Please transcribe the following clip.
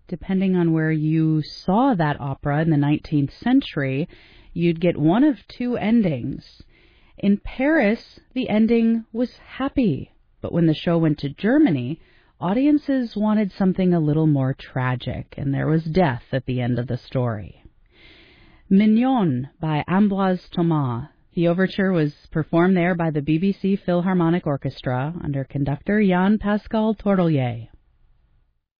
depending on where you saw that opera in the 19th century, you'd get one of two endings. In Paris, the ending was happy, but when the show went to Germany, audiences wanted something a little more tragic, and there was death at the end of the story. Mignon by Ambroise Thomas. The overture was performed there by the BBC Philharmonic Orchestra under conductor Jan Pascal Tourtellier.